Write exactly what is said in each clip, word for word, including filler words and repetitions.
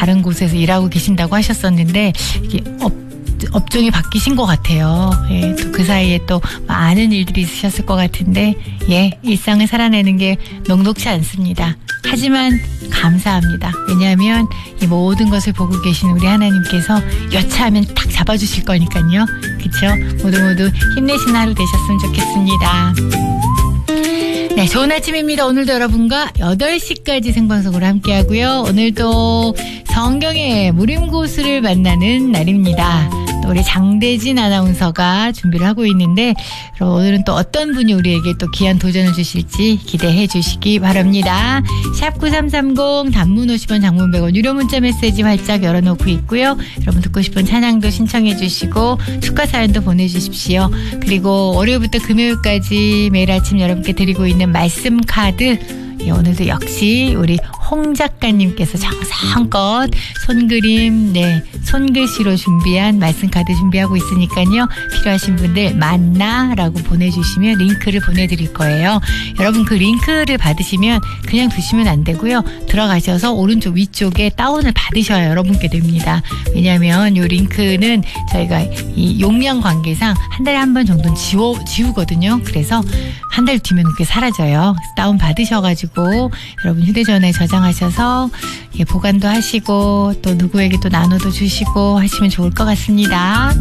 다른 곳에서 일하고 계신다고 하셨었는데 이게 업 업종이 바뀌신 것 같아요. 예, 또 그 사이에 또 많은 일들이 있으셨을 것 같은데, 예, 일상을 살아내는 게 녹록지 않습니다. 하지만 감사합니다. 왜냐하면 이 모든 것을 보고 계신 우리 하나님께서 여차하면 딱 잡아주실 거니까요. 그렇죠? 모두 모두 힘내신 하루 되셨으면 좋겠습니다. 네, 좋은 아침입니다. 오늘도 여러분과 여덟 시까지 생방송으로 함께하고요. 오늘도 성경의 무림고수를 만나는 날입니다. 또 우리 장대진 아나운서가 준비를 하고 있는데, 그럼 오늘은 또 어떤 분이 우리에게 또 귀한 도전을 주실지 기대해 주시기 바랍니다. 샵 구삼삼공 단문 오십 원 장문 백 원 유료 문자 메시지 활짝 열어놓고 있고요. 여러분 듣고 싶은 찬양도 신청해 주시고 축하 사연도 보내주십시오. 그리고 월요일부터 금요일까지 매일 아침 여러분께 드리고 있는 말씀 카드, 예, 오늘도 역시 우리 홍 작가님께서 정성껏 손그림, 네, 손글씨로 준비한 말씀 카드 준비하고 있으니까요. 필요하신 분들 만나라고 보내주시면 링크를 보내드릴 거예요. 여러분 그 링크를 받으시면 그냥 두시면 안 되고요. 들어가셔서 오른쪽 위쪽에 다운을 받으셔야 여러분께 됩니다. 왜냐하면 이 링크는 저희가 이 용량 관계상 한 달에 한 번 정도는 지워, 지우거든요. 그래서 한 달 뒤면 그게 사라져요. 다운 받으셔가지고 여러분 휴대전화에 저장하셔서 예, 보관도 하시고 또 누구에게 또 나눠도 주시고 하시면 좋을 것 같습니다.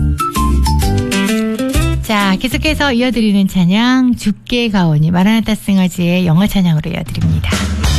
자, 계속해서 이어드리는 찬양 주께 가오니 마라나타 승아지의 영어 찬양으로 이어드립니다.